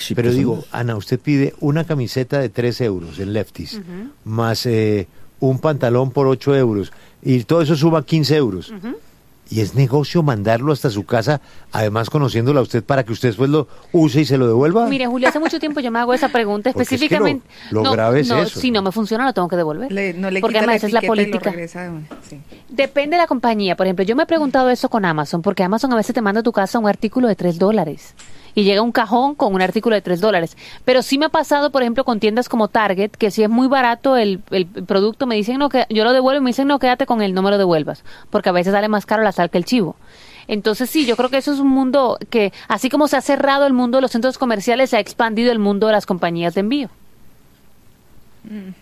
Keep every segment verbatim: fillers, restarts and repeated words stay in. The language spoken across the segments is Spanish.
Sí, pero pues, digo, somos... Ana, usted pide una camiseta de tres euros en Lefties, uh-huh. más eh, un pantalón por ocho euros, y todo eso suma quince euros. Uh-huh. Y es negocio mandarlo hasta su casa, además conociéndola a usted para que usted después lo use y se lo devuelva. Mire, Julio, hace mucho tiempo yo me hago esa pregunta específicamente. Es que lo, lo no, grave es no, eso. Si no me funciona, lo tengo que devolver. Le, no le porque quita además la es la política. Sí. Depende de la compañía. Por ejemplo, yo me he preguntado eso con Amazon, porque Amazon a veces te manda a tu casa un artículo de tres dólares. Y llega un cajón con un artículo de tres dólares. Pero sí me ha pasado, por ejemplo, con tiendas como Target, que si es muy barato el, el producto, me dicen, no, que yo lo devuelvo, y me dicen, no, quédate con el, no me lo devuelvas. Porque a veces sale más caro la sal que el chivo. Entonces sí, yo creo que eso es un mundo que, así como se ha cerrado el mundo de los centros comerciales, se ha expandido el mundo de las compañías de envío. Mm.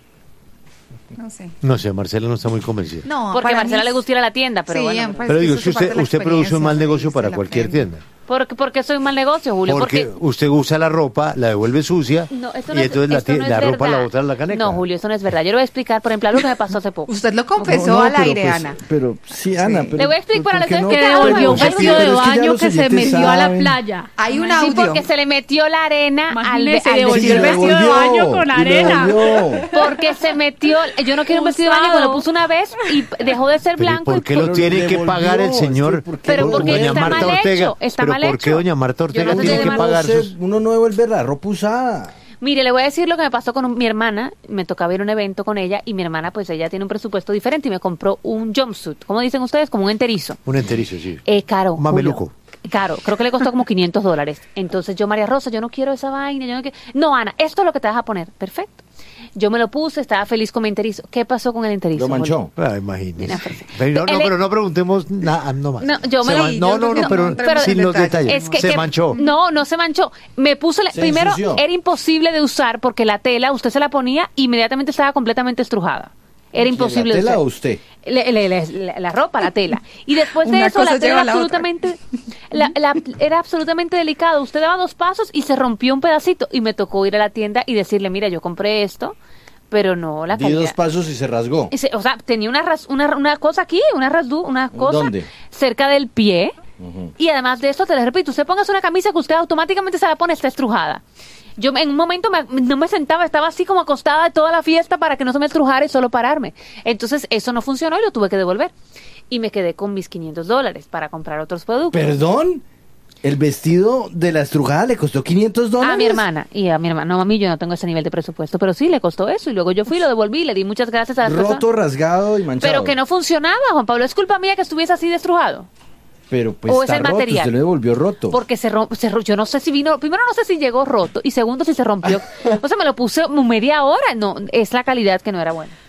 No sé. No sé, Marcela no está muy convencida. No, porque a Marcela le gusta ir a la tienda, pero sí, bueno. pues, pero digo, si usted, usted produce un mal negocio para cualquier tienda. ¿Por, ¿Por qué soy un mal negocio, Julio? Porque, porque usted usa la ropa, la devuelve sucia, no, esto y no entonces es, la, no la es ropa la bota en la caneca. No, Julio, eso no es verdad. Yo le voy a explicar, por ejemplo, algo que me pasó hace poco. Usted lo confesó no, no, al aire, pues, Ana. Pero sí, Ana. Sí. Pero, le voy a explicar para que no, que devolvió un vestido de baño que, que se metió saben. a la playa. Hay un sí, audio. porque se le metió la arena Imagínese, al, al devolvió el vestido de baño con arena. Porque se metió, yo no quiero un vestido de baño, me lo puse una vez y dejó de ser pero blanco. ¿por qué y lo tiene que pagar el señor? Pero porque doña está Marta mal Ortega. hecho, está pero mal ¿por hecho? qué doña Marta Ortega no tiene que pagar sus... Uno no devuelve la ropa usada. Mire, le voy a decir lo que me pasó con un, mi hermana. Me tocaba ir a un evento con ella y mi hermana, pues ella tiene un presupuesto diferente y me compró un jumpsuit. ¿Cómo dicen ustedes? Como un enterizo. Un enterizo, sí. Eh, caro. Un mameluco. Julio. Caro, creo que le costó como quinientos dólares. Entonces yo, María Rosa, yo no quiero esa vaina. Yo no, quiero... no, Ana, esto es lo que te vas a poner. Perfecto. Yo me lo puse, estaba feliz con mi enterizo. ¿Qué pasó con el enterizo? Lo manchó. Ah, imagínese. Pero no, no, pero no preguntemos nada, no más. No, yo me lo, sí, no, yo no, no, no, pero, pero sin los detalles. Es que, se que, manchó. No, no se manchó. Me puse, la, se primero ensució. Era imposible de usar porque la tela, usted se la ponía y inmediatamente estaba completamente estrujada. Era imposible ¿La tela de usar. o usted? Le, le, le, la, la ropa, la tela. Y después de Una eso, la cosa tela lleva era a la absolutamente, la, la, era absolutamente delicado. Usted daba dos pasos y se rompió un pedacito. Y me tocó ir a la tienda y decirle, mira, yo compré esto, pero no la Di calidad. dos pasos y se rasgó. Y se- o sea, tenía una, ras- una, una cosa aquí, una rasdu, una cosa ¿Dónde? cerca del pie. Uh-huh. Y además de esto, te les repito, usted póngase una camisa que usted automáticamente se la pone, está estrujada. Yo en un momento me- no me sentaba, estaba así como acostada de toda la fiesta para que no se me estrujara y solo pararme. Entonces eso no funcionó y lo tuve que devolver. Y me quedé con mis quinientos dólares para comprar otros productos. ¿Perdón? ¿El vestido de la estrujada le costó quinientos dólares? A mi hermana y a mi hermana. No, a mí yo no tengo ese nivel de presupuesto, pero sí le costó eso. Y luego yo fui, lo devolví, le di muchas gracias a las personas. Roto, rasgado y manchado. Pero que no funcionaba, Juan Pablo. ¿Es culpa mía que estuviese así destrujado? Pero pues o es está el roto, material. usted lo devolvió roto. Porque se rompió, se ro- yo no sé si vino, primero no sé si llegó roto y segundo si se rompió. O sea, me lo puse media hora, no, es la calidad que no era buena.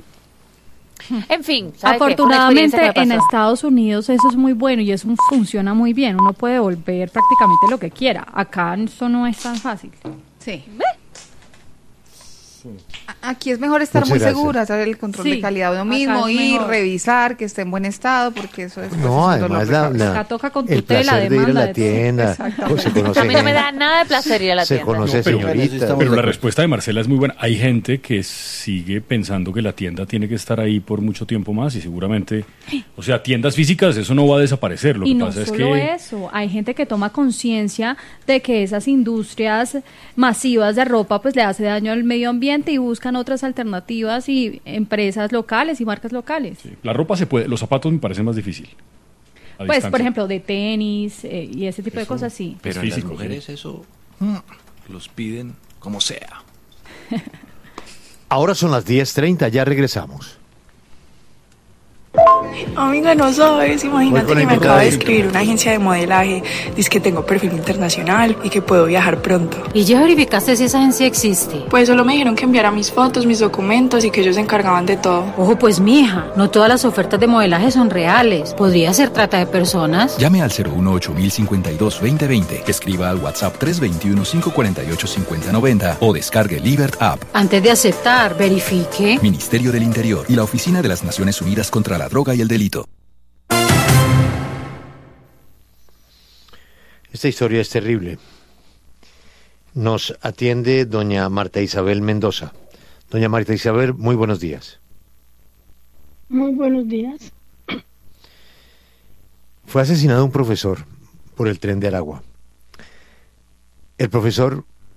En fin, ¿sabe qué? Fue una Afortunadamente experiencia que me en pasó. Estados Unidos eso es muy bueno y eso funciona muy bien. Uno puede devolver prácticamente lo que quiera. Acá eso no es tan fácil. Sí. A- Aquí es mejor estar Muchas muy gracias. segura, saber el control Sí, de calidad de uno acá mismo es y mejor. revisar que esté en buen estado, porque eso es, pues, es No, un además dolor de la, cabeza. la- Acá toca con el tutela, placer de ir a demanda la de todo. tienda, Exactamente. se conoce A mí no me gente, da nada de placer ir a la se tienda. conoce No, pero- señorita. Pero Pero la de- respuesta de Marcela es muy buena. Hay gente que sigue pensando que la tienda tiene que estar ahí por mucho tiempo más y seguramente, o sea, tiendas físicas, eso no va a desaparecer. Lo Y que no pasa es solo que eso, hay gente que toma conciencia de que esas industrias masivas de ropa pues le hace daño al medio ambiente y buscan otras alternativas y empresas locales y marcas locales. sí, la ropa se puede, los zapatos me parecen más difícil. a Pues, distancia. por ejemplo, de tenis eh, y ese tipo de cosas, sí. Pero Es en las físico, mujeres eso mm, los piden como sea. Ahora son las diez treinta, ya regresamos. Amiga, no sabes, Voy imagínate con la que me invitada acaba de de- escribir una agencia de modelaje, dice que tengo perfil internacional y que puedo viajar pronto. ¿Y ya verificaste si esa agencia existe? Pues solo me dijeron que enviara mis fotos, mis documentos y que ellos se encargaban de todo. Ojo, pues mija, no todas las ofertas de modelaje son reales. Podría ser trata de personas. Llame al cero uno ocho mil cincuenta y dos veinte veinte, escriba al WhatsApp tres dos uno, cinco cuatro ocho, cinco cero nueve cero o descargue Libert App. Antes de aceptar, verifique. Ministerio del Interior y la Oficina de las Naciones Unidas contra la Droga y el Delito. Esta historia es terrible. Nos atiende doña Marta Isabel Mendoza. Doña Marta Isabel, muy buenos días. Muy buenos días. Fue asesinado un profesor por el tren de Aragua. El profesor